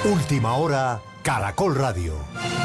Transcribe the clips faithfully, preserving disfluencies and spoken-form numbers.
Última hora, Caracol Radio.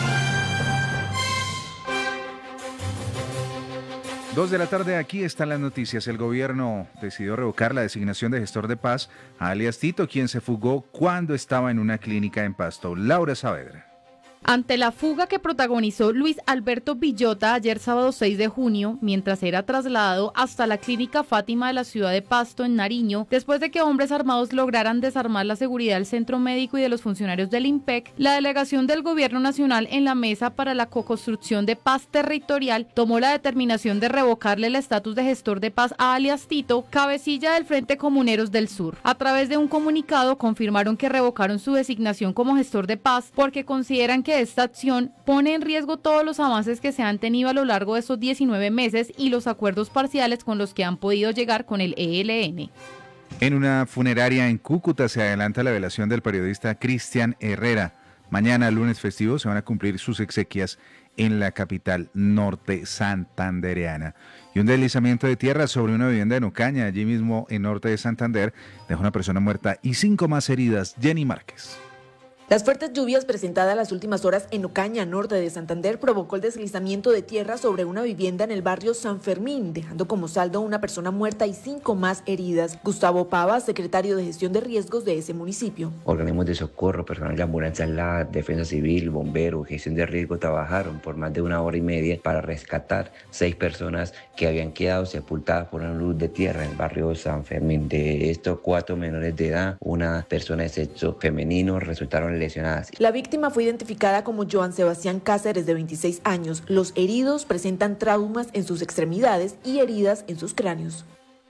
Dos de la tarde, aquí están las noticias. El gobierno decidió revocar la designación de gestor de paz a alias Tito, quien se fugó cuando estaba en una clínica en Pasto. Laura Saavedra. Ante la fuga que protagonizó Luis Alberto Villota ayer sábado seis de junio, mientras era trasladado hasta la clínica Fátima de la ciudad de Pasto, en Nariño, después de que hombres armados lograran desarmar la seguridad del centro médico y de los funcionarios del IMPEC, la delegación del Gobierno Nacional en la Mesa para la Co-construcción de Paz Territorial tomó la determinación de revocarle el estatus de gestor de paz a alias Tito, cabecilla del Frente Comuneros del Sur. A través de un comunicado confirmaron que revocaron su designación como gestor de paz porque consideran que esta acción pone en riesgo todos los avances que se han tenido a lo largo de estos diecinueve meses y los acuerdos parciales con los que han podido llegar con el E L N. En una funeraria en Cúcuta se adelanta la velación del periodista Cristian Herrera. Mañana, lunes festivo, se van a cumplir sus exequias en la capital norte santandereana. Y un deslizamiento de tierra sobre una vivienda en Ocaña, allí mismo en norte de Santander, dejó una persona muerta y cinco más heridas. Jenny Márquez. Las fuertes lluvias presentadas las últimas horas en Ocaña, norte de Santander, provocó el deslizamiento de tierra sobre una vivienda en el barrio San Fermín, dejando como saldo una persona muerta y cinco más heridas. Gustavo Pava, secretario de Gestión de Riesgos de ese municipio. Organismos de socorro, personal de ambulancia, la defensa civil, bomberos, gestión de riesgo trabajaron por más de una hora y media para rescatar seis personas que habían quedado sepultadas por una luz de tierra en el barrio San Fermín. De estos, cuatro menores de edad, una persona de sexo femenino resultaron lesionadas. La víctima fue identificada como Joan Sebastián Cáceres, de veintiséis años. Los heridos presentan traumas en sus extremidades y heridas en sus cráneos.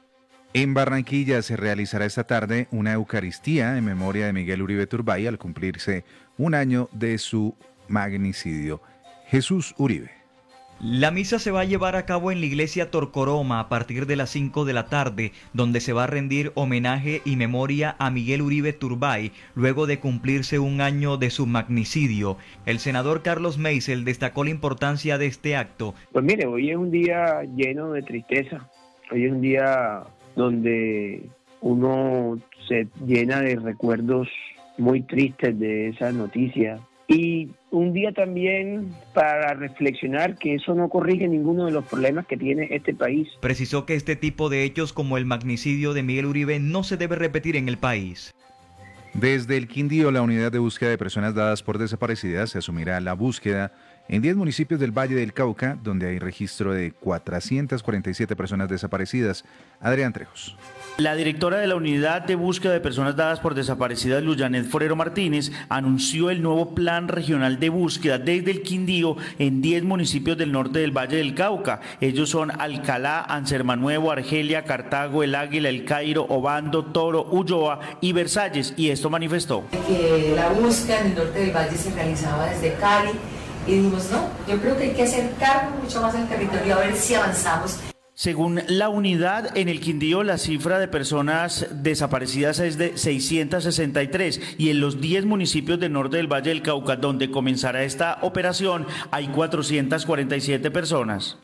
En Barranquilla se realizará esta tarde una Eucaristía en memoria de Miguel Uribe Turbay al cumplirse un año de su magnicidio. Jesús Uribe. La misa se va a llevar a cabo en la iglesia Torcoroma a partir de las cinco de la tarde, donde se va a rendir homenaje y memoria a Miguel Uribe Turbay, luego de cumplirse un año de su magnicidio. El senador Carlos Meisel destacó la importancia de este acto. Pues mire, hoy es un día lleno de tristeza, hoy es un día donde uno se llena de recuerdos muy tristes de esas noticias. Y un día también para reflexionar que eso no corrige ninguno de los problemas que tiene este país. Precisó que este tipo de hechos como el magnicidio de Miguel Uribe no se debe repetir en el país. Desde el Quindío, la unidad de búsqueda de personas dadas por desaparecidas se asumirá la búsqueda en diez municipios del Valle del Cauca, donde hay registro de cuatrocientas cuarenta y siete personas desaparecidas. Adrián Trejos. La directora de la Unidad de Búsqueda de Personas Dadas por Desaparecidas, Luyanet Forero Martínez, anunció el nuevo Plan Regional de Búsqueda desde el Quindío en diez municipios del norte del Valle del Cauca. Ellos son Alcalá, Ansermanuevo, Argelia, Cartago, El Águila, El Cairo, Obando, Toro, Ulloa y Versalles. Y esto manifestó. Que la búsqueda en el norte del Valle se realizaba desde Cali y dijimos, no, yo creo que hay que acercarnos mucho más al territorio a ver si avanzamos. Según la unidad, en el Quindío la cifra de personas desaparecidas es de seiscientos sesenta y tres y en los diez municipios del norte del Valle del Cauca, donde comenzará esta operación, hay cuatrocientas cuarenta y siete personas.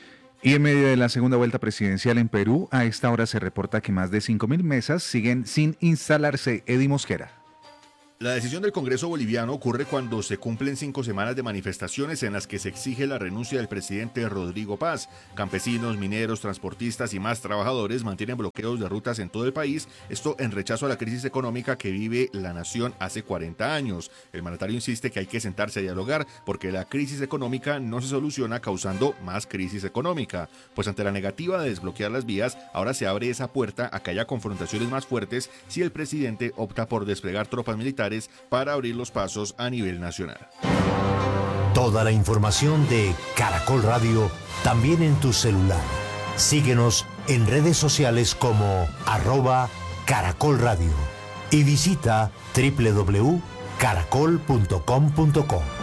Y en medio de la segunda vuelta presidencial en Perú, a esta hora se reporta que más de cinco mil mesas siguen sin instalarse. Eddie Mosquera. La decisión del Congreso boliviano ocurre cuando se cumplen cinco semanas de manifestaciones en las que se exige la renuncia del presidente Rodrigo Paz. Campesinos, mineros, transportistas y más trabajadores mantienen bloqueos de rutas en todo el país, esto en rechazo a la crisis económica que vive la nación hace cuarenta años. El mandatario insiste que hay que sentarse a dialogar porque la crisis económica no se soluciona causando más crisis económica. Pues ante la negativa de desbloquear las vías, ahora se abre esa puerta a que haya confrontaciones más fuertes si el presidente opta por desplegar tropas militares para abrir los pasos a nivel nacional. Toda la información de Caracol Radio también en tu celular. Síguenos en redes sociales como arroba Caracol Radio y visita doble u doble u doble u punto caracol punto com punto co.